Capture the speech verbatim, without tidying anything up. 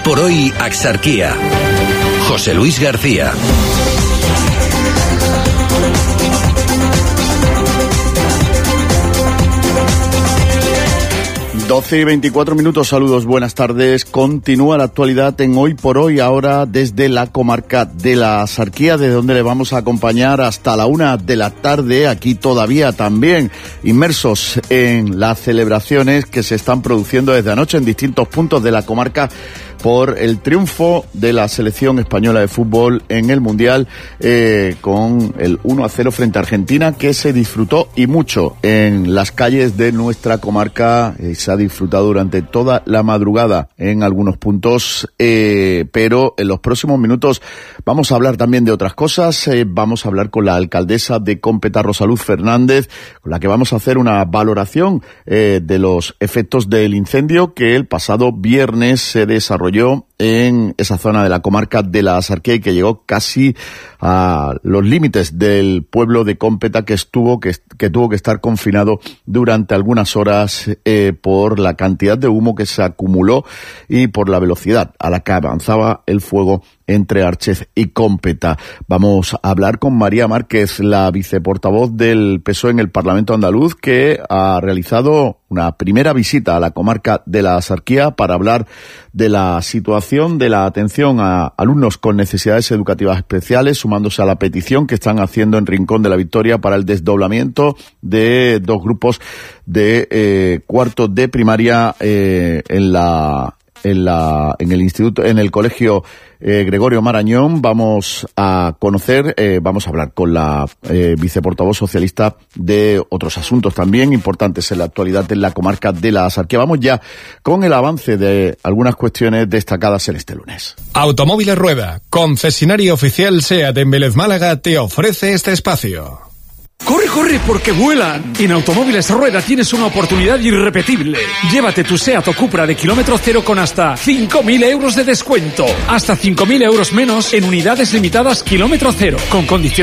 por hoy Axarquía. José Luis García. doce y veinticuatro minutos, saludos, buenas tardes. Continúa la actualidad en Hoy por Hoy, ahora desde la comarca de la Axarquía, de donde le vamos a acompañar hasta la una de la tarde, aquí todavía también inmersos en las celebraciones que se están produciendo desde anoche en distintos puntos de la comarca por el triunfo de la selección española de fútbol en el Mundial, eh, con el uno a cero frente a Argentina, que se disfrutó y mucho en las calles de nuestra comarca. Eh, se ha disfrutado durante toda la madrugada en algunos puntos, eh, pero en los próximos minutos vamos a hablar también de otras cosas. Eh, vamos a hablar con la alcaldesa de Cómpeta, Rosaluz Fernández, con la que vamos a hacer una valoración eh, de los efectos del incendio que el pasado viernes se desarrolló en esa zona de la comarca de la Axarquía y que llegó casi a los límites del pueblo de Cómpeta, que estuvo que, que tuvo que estar confinado durante algunas horas eh, por la cantidad de humo que se acumuló y por la velocidad a la que avanzaba el fuego entre Archez y Cómpeta. Vamos a hablar con María Márquez, la viceportavoz del P S O E en el Parlamento andaluz, que ha realizado una primera visita a la comarca de la Axarquía para hablar de la situación de la atención a alumnos con necesidades educativas especiales, sumándose a la petición que están haciendo en Rincón de la Victoria para el desdoblamiento de dos grupos de eh, cuarto de primaria eh, en la en la en el instituto en el colegio eh, Gregorio Marañón. Vamos a conocer, eh, vamos a hablar con la eh, viceportavoz socialista de otros asuntos también importantes en la actualidad en la comarca de la Axarquía. Vamos ya con el avance de algunas cuestiones destacadas en este lunes. Automóviles Rueda, concesionario oficial SEAT en Vélez Málaga, te ofrece este espacio. ¡Corre, corre, porque vuelan! En Automóviles Rueda tienes una oportunidad irrepetible. Llévate tu SEAT o Cupra de kilómetro cero con hasta cinco mil euros de descuento. Hasta cinco mil euros menos en unidades limitadas kilómetro cero, con condiciones